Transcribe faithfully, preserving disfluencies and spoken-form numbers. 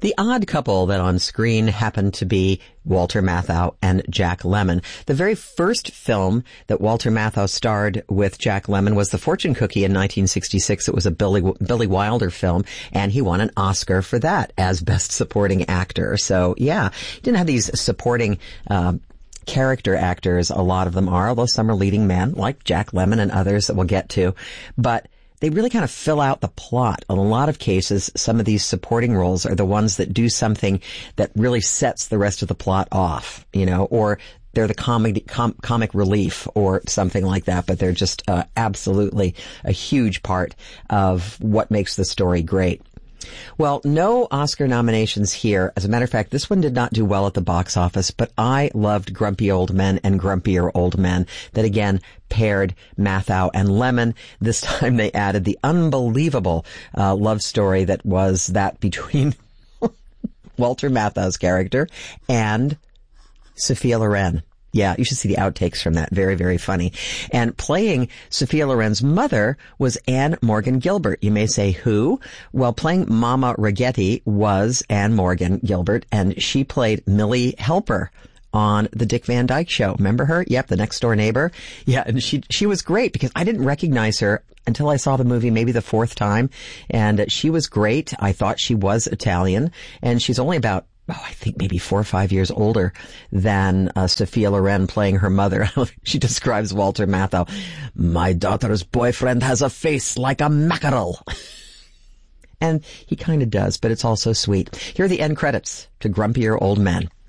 The odd couple that on screen happened to be Walter Matthau and Jack Lemmon. The very first film that Walter Matthau starred with Jack Lemmon was The Fortune Cookie in nineteen sixty-six. It was a Billy, Billy Wilder film, and he won an Oscar for that as Best Supporting Actor. So, yeah, he didn't have these supporting uh, character actors. A lot of them are, although some are leading men, like Jack Lemmon and others that we'll get to. But they really kind of fill out the plot. In a lot of cases, some of these supporting roles are the ones that do something that really sets the rest of the plot off, you know, or they're the comic, com- comic relief or something like that, but they're just uh, absolutely a huge part of what makes the story great. Well, no Oscar nominations here. As a matter of fact, this one did not do well at the box office, but I loved Grumpy Old Men and Grumpier Old Men that again paired Matthau and Lemmon. This time they added the unbelievable uh, love story that was that between Walter Matthau's character and Sophia Loren. Yeah, you should see the outtakes from that. Very, very funny. And playing Sophia Loren's mother was Anne Morgan Gilbert. You may say, who? Well, playing Mama Ragetti was Anne Morgan Gilbert, and she played Millie Helper on the Dick Van Dyke Show. Remember her? Yep, the next door neighbor. Yeah, and she she was great because I didn't recognize her until I saw the movie maybe the fourth time, and she was great. I thought she was Italian, and she's only about oh, I think maybe four or five years older than uh, Sophia Loren playing her mother. She describes Walter Matthau. My daughter's boyfriend has a face like a mackerel. And he kind of does, but it's also sweet. Here are the end credits to Grumpier Old Men.